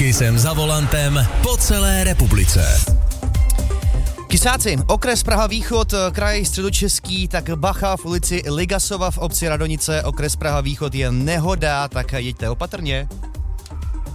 Kisem za volantem po celé republice. Kysáci, okres Praha Východ, kraj Středočeský, tak bacha v ulici Ligasova v obci Radonice, okres Praha Východ je nehoda, tak jeďte opatrně.